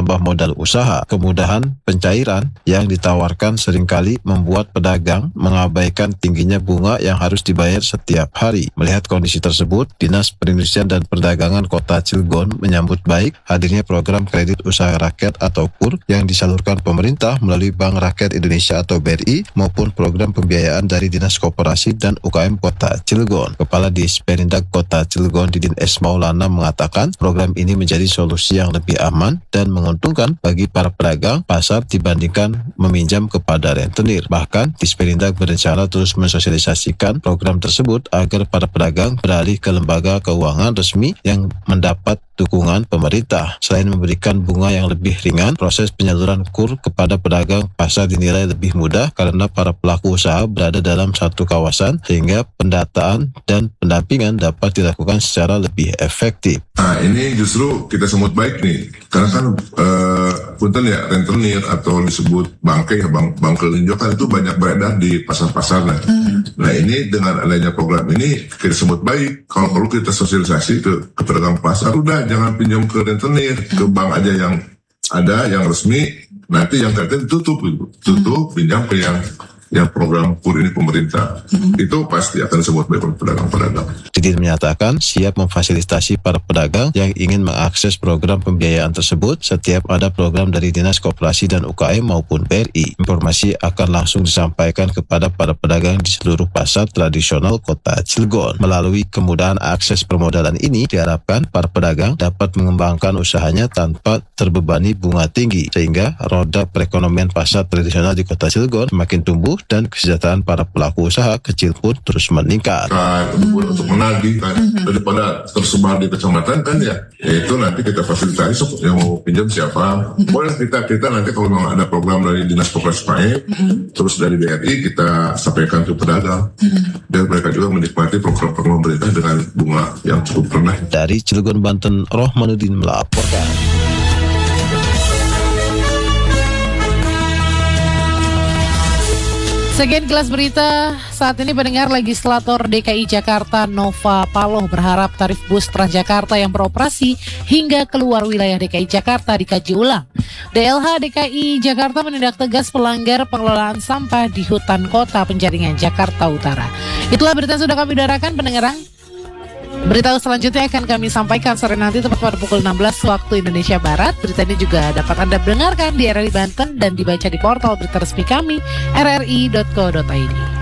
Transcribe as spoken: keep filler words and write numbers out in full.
menambah modal usaha. Kemudahan pencairan yang ditawarkan seringkali membuat pedagang mengabaikan tingginya bunga yang harus dibayar setiap hari. Melihat kondisi tersebut, Dinas Perindustrian dan Perdagangan Kota Cilegon menyambut baik hadirnya program kredit usaha rakyat atau K U R yang disalurkan pemerintah melalui Bank Rakyat Indonesia atau B R I maupun program pembiayaan dari Dinas Koperasi dan U K M Kota Cilegon. Kepala Disperindak Kota Cilegon Didin S. Maulana mengatakan program ini menjadi solusi yang lebih aman dan menguntungkan bagi para pedagang pasar dibandingkan meminjam kepada rentenir. Bahkan Disperindak berencana terus mensosialisasikan program tersebut agar para pedagang beralih ke lembaga keuangan resmi yang mendapat dukungan pemerintah. Selain memberikan bunga yang lebih ringan, proses penyaluran K U R kepada pedagang pasar dinilai lebih mudah karena para pelaku usaha berada dalam satu kawasan sehingga pendataan dan pendampingan dapat dilakukan secara lebih efektif. Nah, ini justru kita sambut baik nih, karena kan uh, punten ya rentenir atau disebut bangke ya bang bangke linjo kan itu banyak beredar di pasar-pasar. Nah, hmm. nah ini dengan adanya program ini kita sambut baik. Kalau perlu kita sosialisasi ke, ke pedagang pasar, udah jangan pinjam ke rentenir, ke bank aja yang ada yang resmi. Nanti yang rentenir tutup, tutup pinjam ke yang yang program K U R ini pemerintah, mm-hmm. itu pasti akan disebut baik oleh pedagang-pedagang. Didin menyatakan siap memfasilitasi para pedagang yang ingin mengakses program pembiayaan tersebut setiap ada program dari Dinas Koperasi dan U K M maupun B R I. Informasi akan langsung disampaikan kepada para pedagang di seluruh pasar tradisional Kota Cilegon. Melalui kemudahan akses permodalan ini, diharapkan para pedagang dapat mengembangkan usahanya tanpa terbebani bunga tinggi, sehingga roda perekonomian pasar tradisional di Kota Cilegon semakin tumbuh dan kesejahteraan para pelaku usaha kecil pun terus meningkat. Nah, untuk, untuk menagih kan, mm-hmm. daripada tersebar di kecamatan kan ya, itu nanti kita fasilitasi yang mau pinjam siapa. Mm-hmm. Boleh kita kita nanti kalau memang ada program dari Dinas Koperasi P A E, mm-hmm. terus dari B R I kita sampaikan ke pedagang, mm-hmm. dan mereka juga menikmati program-program pemerintah dengan bunga yang cukup rendah. Dari Cilegon, Banten, Rohmanuddin melaporkan. Sekian kelas berita saat ini. Pendengar, legislator D K I Jakarta Nova Paloh berharap tarif bus Transjakarta yang beroperasi hingga keluar wilayah D K I Jakarta dikaji ulang. D L H D K I Jakarta menindak tegas pelanggar pengelolaan sampah di hutan kota Penjaringan, Jakarta Utara. Itulah berita yang sudah kami udarakan, pendengar. Berita selanjutnya akan kami sampaikan sore nanti tepat pada pukul enam belas waktu Indonesia Barat. Berita ini juga dapat Anda dengarkan di R R I Banten dan dibaca di portal berita resmi kami r r i dot co dot i d.